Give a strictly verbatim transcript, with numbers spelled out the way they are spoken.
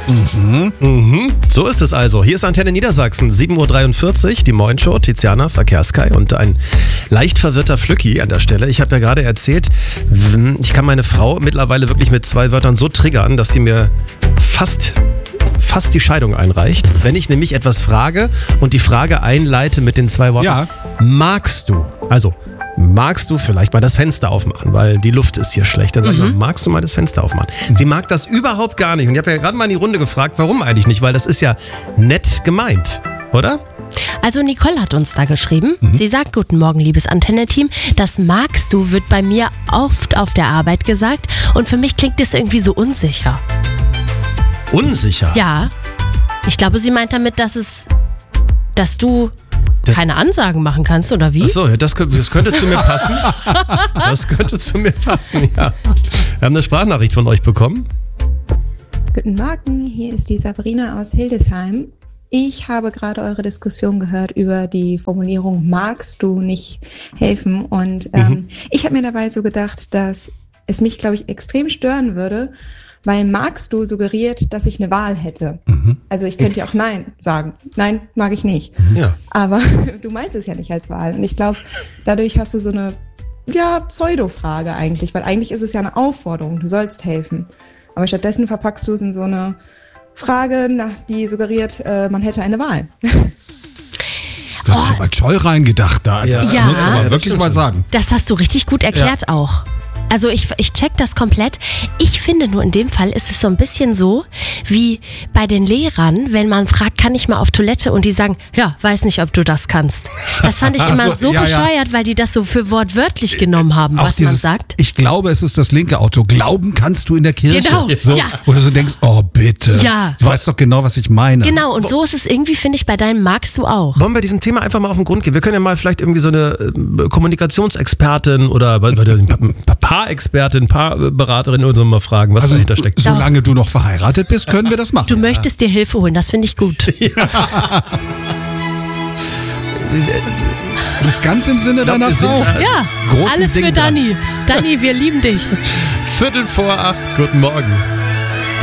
Mhm. Mhm. So ist es also. Hier ist Antenne Niedersachsen, sieben Uhr dreiundvierzig, die Morgenshow, Tiziana, Verkehrskai und ein leicht verwirrter Flücki an der Stelle. Ich habe ja gerade erzählt, ich kann meine Frau mittlerweile wirklich mit zwei Wörtern so triggern, dass die mir fast... fast die Scheidung einreicht, wenn ich nämlich etwas frage und die Frage einleite mit den zwei Worten, ja. Magst du? Also, magst du vielleicht mal das Fenster aufmachen, weil die Luft ist hier schlecht. Dann sag ich Mhm. mal, magst du mal das Fenster aufmachen? Sie mag das überhaupt gar nicht und ich habe ja gerade mal in die Runde gefragt, warum eigentlich nicht, weil das ist ja nett gemeint, oder? Also Nicole hat uns da geschrieben. Mhm. Sie sagt, guten Morgen, liebes Antenne-Team. Das magst du wird bei mir oft auf der Arbeit gesagt und für mich klingt das irgendwie so unsicher. Unsicher? Ja. Ich glaube, sie meint damit, dass es, dass du das keine Ansagen machen kannst, oder wie? Achso, das, das könnte zu mir passen. Das könnte zu mir passen, ja. Wir haben eine Sprachnachricht von euch bekommen. Guten Morgen, hier ist die Sabrina aus Hildesheim. Ich habe gerade eure Diskussion gehört über die Formulierung magst du nicht helfen und ähm, mhm. ich habe mir dabei so gedacht, dass es mich, glaube ich, extrem stören würde, weil magst du suggeriert, dass ich eine Wahl hätte. Mhm. Also ich könnte ja auch Nein sagen. Nein, mag ich nicht. Ja. Aber du meinst es ja nicht als Wahl. Und ich glaube, dadurch hast du so eine ja, Pseudo-Frage eigentlich, weil eigentlich ist es ja eine Aufforderung, du sollst helfen. Aber stattdessen verpackst du es in so eine Frage, nach die suggeriert, äh, man hätte eine Wahl. Das ist aber toll reingedacht da. Ja. Das Ja. muss man Ja, wirklich mal sagen. Das hast du richtig gut erklärt Ja. auch. Also ich, ich check das komplett. Ich finde nur in dem Fall ist es so ein bisschen so, wie bei den Lehrern, wenn man fragt, kann ich mal auf Toilette? Und die sagen, ja, weiß nicht, ob du das kannst. Das fand ich immer so, so ja, bescheuert, ja. weil die das so für wortwörtlich genommen haben, Auch was man dieses, sagt. Ich glaube, es ist das linke Auto. Glauben kannst du in der Kirche. Genau, So, ja. Oder so denkst, oh bitte. Ja. Du weißt doch genau, was ich meine. Genau, und so ist es irgendwie, finde ich, bei deinem magst du auch. Wollen wir diesem Thema einfach mal auf den Grund gehen? Wir können ja mal vielleicht irgendwie so eine äh, Kommunikationsexpertin oder bei, bei der Pa- Paarexpertin, Paarberaterin oder so mal fragen, was Also, dahinter steckt. solange du noch verheiratet bist, können wir das machen. Du möchtest dir Hilfe holen, das finde ich gut. Das ist ganz im Sinne glaub, deiner wir sind Frau. da- Ja, Großen alles Ding für dran. Dani. Dani, wir lieben dich. Viertel vor acht, guten Morgen.